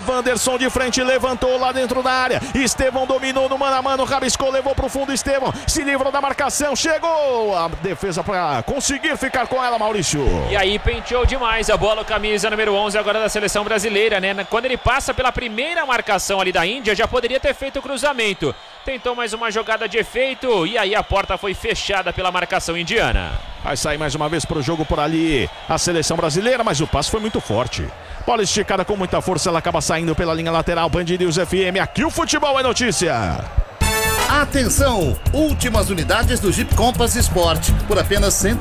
Wanderson de frente, levantou lá dentro da área. Estevão dominou no mano a mano, rabiscou, levou pro fundo. Estevão se livrou da marcação, chegou a defesa para conseguir ficar com ela, Maurício. E aí penteou demais a bola, o camisa número 11 agora da seleção brasileira, né? Quando ele passa pela primeira marcação ali da Índia, já poderia ter feito o cruzamento. Tentou mais uma jogada de efeito e aí a porta foi fechada pela marcação indiana. Vai sair mais uma vez pro jogo por ali a seleção brasileira, mas o passe foi muito forte. Bola esticada com muita força, ela acaba saindo pela linha lateral. Band News FM, aqui o futebol é notícia. Atenção! Últimas unidades do Jeep Compass Sport por apenas R$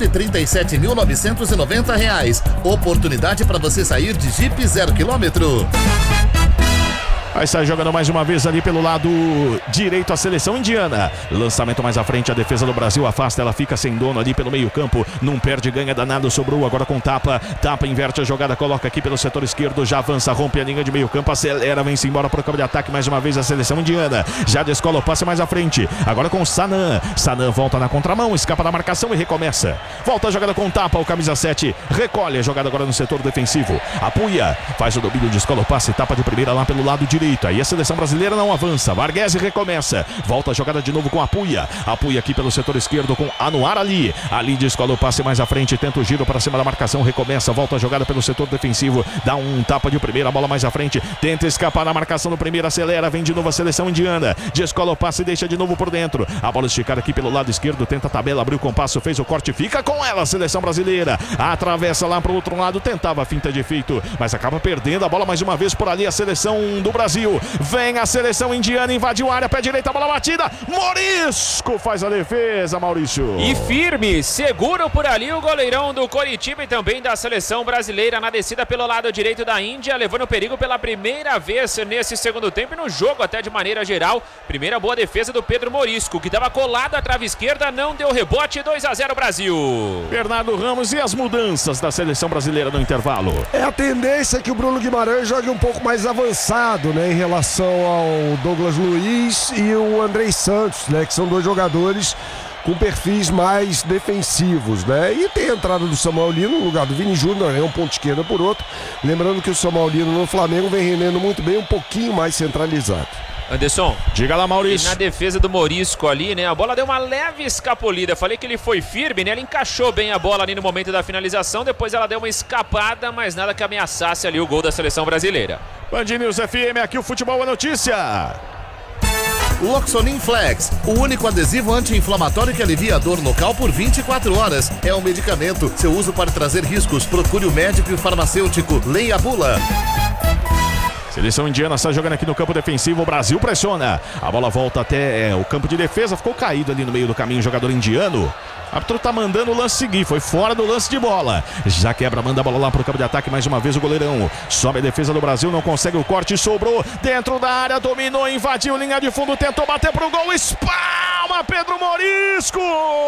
137.990. Oportunidade para você sair de Jeep 0 km. Vai sair jogando mais uma vez ali pelo lado direito a seleção indiana. Lançamento mais à frente, a defesa do Brasil afasta, ela fica sem dono ali pelo meio campo. Não perde, ganha danado, sobrou agora com Tapa. Tapa inverte a jogada, coloca aqui pelo setor esquerdo, já avança, rompe a linha de meio campo, acelera, vem-se embora para o campo de ataque mais uma vez a seleção indiana. Já descola o passe mais à frente, agora com Sanan. Sanan volta na contramão, escapa da marcação e recomeça. Volta a jogada com Tapa, o camisa 7 recolhe a jogada agora no setor defensivo. Apuia, faz o domínio, descola o passe, Tapa de primeira lá pelo lado direito. Aí a seleção brasileira não avança. Varghese recomeça. Volta a jogada de novo com Apuia. Apuia aqui pelo setor esquerdo com Anuar Ali. Ali descola o passe mais à frente. Tenta o giro para cima da marcação. Recomeça. Volta a jogada pelo setor defensivo. Dá um tapa de primeira. Bola mais à frente. Tenta escapar da marcação do primeiro. Acelera. Vem de novo a seleção indiana. Descola o passe e deixa de novo por dentro. A bola esticada aqui pelo lado esquerdo. Tenta a tabela. Abriu o compasso. Fez o corte. Fica com ela a seleção brasileira. Atravessa lá para o outro lado. Tentava a finta de efeito. Mas acaba perdendo a bola mais uma vez por ali a seleção do Brasil. Vem a seleção indiana, invadiu a área, pé direita, bola batida, Morisco faz a defesa, Maurício. E firme, seguro por ali o goleirão do Coritiba e também da seleção brasileira na descida pelo lado direito da Índia, levando perigo pela primeira vez nesse segundo tempo e no jogo até de maneira geral. Primeira boa defesa do Pedro Morisco, que estava colado à trave esquerda, não deu rebote, 2-0 Brasil. Bernardo Ramos, e as mudanças da seleção brasileira no intervalo? A tendência é que o Bruno Guimarães jogue um pouco mais avançado, né, em relação ao Douglas Luiz e o Andrei Santos, né, que são dois jogadores com perfis mais defensivos, né? E tem a entrada do Samuel Lino no lugar do Vini Júnior, é um ponto esquerda por outro. Lembrando que o Samuel Lino no Flamengo vem rendendo muito bem, um pouquinho mais centralizado. Anderson, diga lá, Maurício. E na defesa do Morisco ali, né? A bola deu uma leve escapolida. Falei que ele foi firme, né? Ele encaixou bem a bola ali no momento da finalização. Depois ela deu uma escapada, mas nada que ameaçasse ali o gol da seleção brasileira. Band News FM, aqui o futebol é notícia. Loxonin Flex, o único adesivo anti-inflamatório que alivia a dor local por 24 horas. É um medicamento. Seu uso pode trazer riscos. Procure o médico e o farmacêutico. Leia a bula. Seleção indiana está jogando aqui no campo defensivo, o Brasil pressiona. A bola volta até o campo de defesa, ficou caído ali no meio do caminho o jogador indiano. O árbitro tá mandando o lance seguir, foi fora do lance de bola. Já quebra, manda a bola lá pro campo de ataque mais uma vez o goleirão. Sobe a defesa do Brasil, não consegue o corte, sobrou dentro da área, dominou, invadiu linha de fundo, tentou bater pro gol, espalma Pedro Morisco!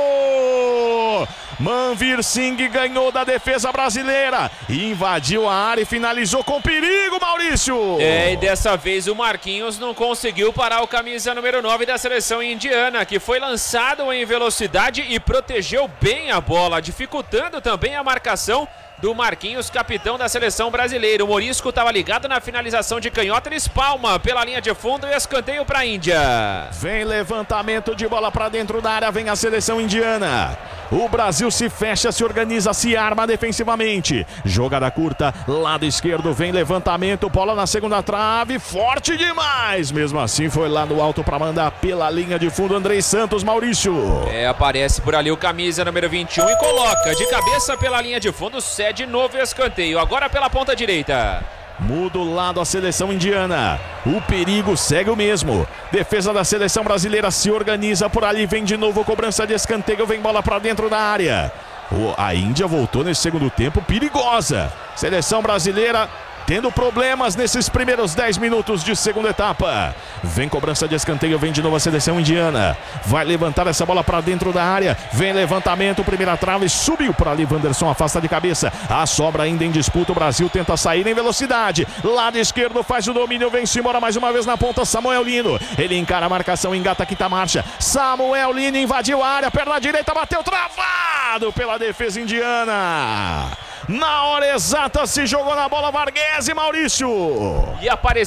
Manvir Singh ganhou da defesa brasileira, invadiu a área e finalizou com perigo, Maurício. E dessa vez o Marquinhos não conseguiu parar o camisa número 9 da seleção indiana, que foi lançado em velocidade e protegeu bem a bola, dificultando também a marcação do Marquinhos, capitão da seleção brasileira. O Morisco estava ligado na finalização de canhota, ele espalma pela linha de fundo e escanteio para a Índia. Vem levantamento de bola para dentro da área, vem a seleção indiana. O Brasil se fecha, se organiza, se arma defensivamente. Jogada curta, lado esquerdo, vem levantamento, bola na segunda trave, forte demais. Mesmo assim foi lá no alto para mandar pela linha de fundo Andrei Santos, Maurício. Aparece por ali o camisa número 21 e coloca de cabeça pela linha de fundo, cede novo escanteio, agora pela ponta direita. Muda o lado a seleção indiana. O perigo segue o mesmo. Defesa da seleção brasileira se organiza por ali. Vem de novo cobrança de escanteio. Vem bola para dentro da área. A Índia voltou nesse segundo tempo perigosa. Seleção brasileira tendo problemas nesses primeiros 10 minutos de segunda etapa. Vem cobrança de escanteio, vem de novo a seleção indiana. Vai levantar essa bola para dentro da área. Vem levantamento, primeira trave, subiu por ali, Wanderson afasta de cabeça. A sobra ainda em disputa, o Brasil tenta sair em velocidade. Lado esquerdo faz o domínio, vem-se embora mais uma vez na ponta, Samuel Lino. Ele encara a marcação, engata quinta marcha. Samuel Lino invadiu a área, perna direita, bateu travado pela defesa indiana. Na hora exata se jogou na bola Varghese, Maurício. E apareceu